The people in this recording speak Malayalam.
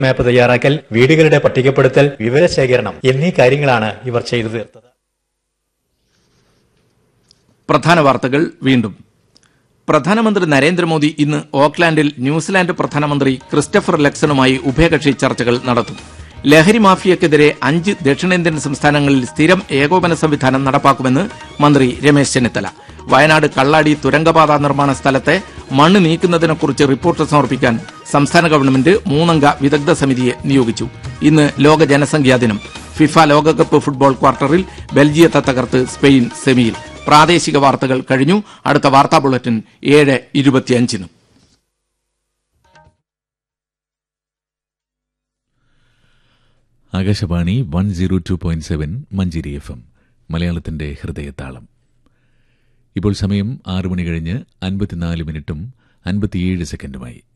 മാപ്പ് തയ്യാറാക്കൽ, വീടുകളുടെ പട്ടികപ്പെടുത്തൽ, വിവരശേഖരണം എന്നീ കാര്യങ്ങളാണ് ഇവർ ചെയ്തു തീർത്തത്. പ്രധാന വാർത്തകൾ വീണ്ടും. പ്രധാനമന്ത്രി നരേന്ദ്രമോദി ഇന്ന് ഓക്ലാൻഡിൽ ന്യൂസിലാൻഡ് പ്രധാനമന്ത്രി ക്രിസ്റ്റഫർ ലക്സണുമായി ഉഭയകക്ഷി ചർച്ചകൾ നടത്തും. ലഹരി മാഫിയക്കെതിരെ 5 ദക്ഷിണേന്ത്യൻ സംസ്ഥാനങ്ങളിൽ സ്ഥിരം ഏകോപന സംവിധാനം നടപ്പാക്കുമെന്ന് മന്ത്രി രമേശ് ചെന്നിത്തല. വയനാട് കള്ളാടി തുരങ്കപാത നിർമ്മാണ സ്ഥലത്തെ മണ്ണ് നീക്കുന്നതിനെക്കുറിച്ച് റിപ്പോർട്ട് സമർപ്പിക്കാൻ സംസ്ഥാന ഗവൺമെന്റ് 3 അംഗ വിദഗ്ധ സമിതിയെ നിയോഗിച്ചു. ഇന്ന് ലോക ജനസംഖ്യാ ദിനം. ഫിഫ ലോകകപ്പ് ഫുട്ബോൾ ക്വാർട്ടറിൽ ബെൽജിയത്തെ തകർത്ത് സ്പെയിൻ സെമിയിൽ. പ്രാദേശിക വാർത്തകൾ കഴിഞ്ഞു. അടുത്ത വാർത്താ ബുള്ളറ്റിൻ 7:25. ആകാശവാണി 102.7 മഞ്ചേരി FM, മലയാളത്തിന്റെ ഹൃദയതാളം. ഇപ്പോൾ സമയം 6 മണി കഴിഞ്ഞ് 54 മിനിറ്റും 57 സെക്കൻഡുമായി.